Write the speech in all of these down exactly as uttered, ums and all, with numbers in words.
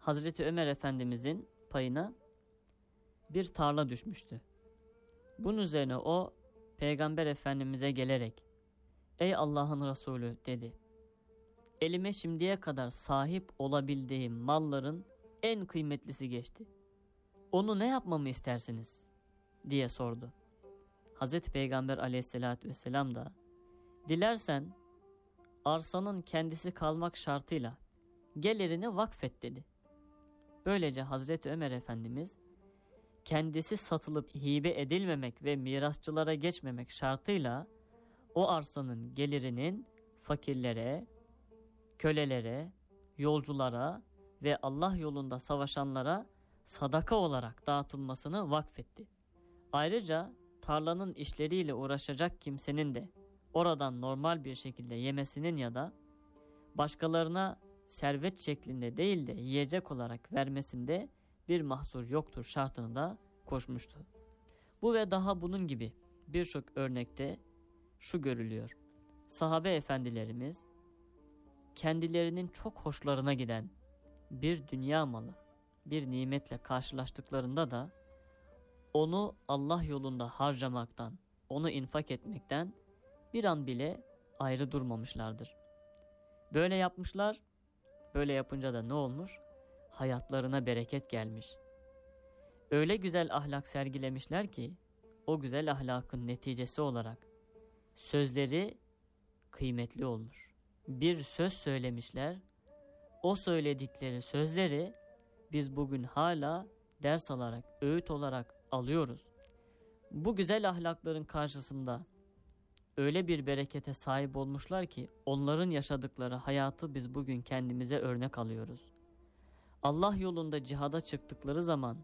Hazreti Ömer Efendimizin payına bir tarla düşmüştü. Bunun üzerine o Peygamber Efendimiz'e gelerek "Ey Allah'ın Resulü" dedi. "Elime şimdiye kadar sahip olabildiğim malların en kıymetlisi geçti. Onu ne yapmamı istersiniz?" diye sordu. Hazreti Peygamber Aleyhisselatü Vesselam da "Dilersen arsanın kendisi kalmak şartıyla gelirini vakfet" dedi. Böylece Hazreti Ömer Efendimiz kendisi satılıp hibe edilmemek ve mirasçılara geçmemek şartıyla o arsanın gelirinin fakirlere, kölelere, yolculara ve Allah yolunda savaşanlara sadaka olarak dağıtılmasını vakfetti. Ayrıca tarlanın işleriyle uğraşacak kimsenin de oradan normal bir şekilde yemesinin ya da başkalarına servet şeklinde değil de yiyecek olarak vermesinde bir mahsur yoktur şartını da koşmuştu. Bu ve daha bunun gibi birçok örnekte şu görülüyor. Sahabe efendilerimiz kendilerinin çok hoşlarına giden bir dünya malı, bir nimetle karşılaştıklarında da onu Allah yolunda harcamaktan, onu infak etmekten bir an bile ayrı durmamışlardır. Böyle yapmışlar, böyle yapınca da ne olmuş? Hayatlarına bereket gelmiş. Öyle güzel ahlak sergilemişler ki o güzel ahlakın neticesi olarak sözleri kıymetli olmuş. Bir söz söylemişler, o söyledikleri sözleri biz bugün hala ders alarak, öğüt olarak alıyoruz. Bu güzel ahlakların karşısında öyle bir berekete sahip olmuşlar ki onların yaşadıkları hayatı biz bugün kendimize örnek alıyoruz. Allah yolunda cihada çıktıkları zaman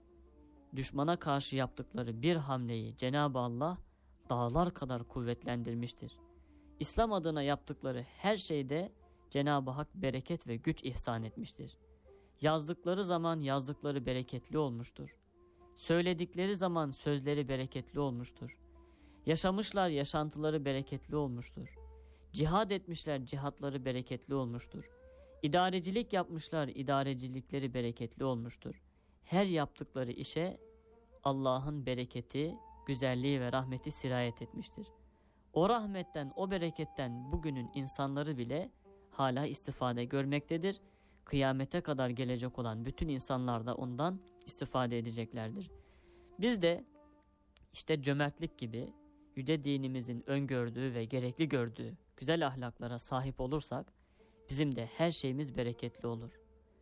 düşmana karşı yaptıkları bir hamleyi Cenab-ı Allah dağlar kadar kuvvetlendirmiştir. İslam adına yaptıkları her şeyde Cenab-ı Hak bereket ve güç ihsan etmiştir. Yazdıkları zaman yazdıkları bereketli olmuştur. Söyledikleri zaman sözleri bereketli olmuştur. Yaşamışlar, yaşantıları bereketli olmuştur. Cihad etmişler, cihatları bereketli olmuştur. İdarecilik yapmışlar, idarecilikleri bereketli olmuştur. Her yaptıkları işe Allah'ın bereketi, güzelliği ve rahmeti sirayet etmiştir. O rahmetten, o bereketten bugünün insanları bile hala istifade görmektedir. Kıyamete kadar gelecek olan bütün insanlar da ondan istifade edeceklerdir. Biz de işte cömertlik gibi yüce dinimizin öngördüğü ve gerekli gördüğü güzel ahlaklara sahip olursak bizim de her şeyimiz bereketli olur.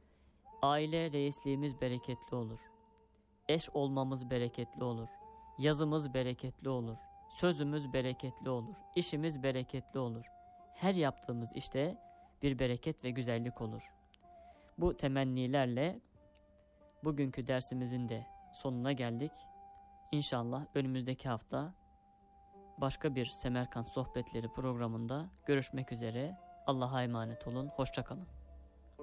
Aile reisliğimiz bereketli olur. Eş olmamız bereketli olur. Yazımız bereketli olur. Sözümüz bereketli olur. İşimiz bereketli olur. Her yaptığımız işte bir bereket ve güzellik olur. Bu temennilerle bugünkü dersimizin de sonuna geldik. İnşallah önümüzdeki hafta başka bir Semerkant Sohbetleri programında görüşmek üzere. Allah'a emanet olun. Hoşça kalın.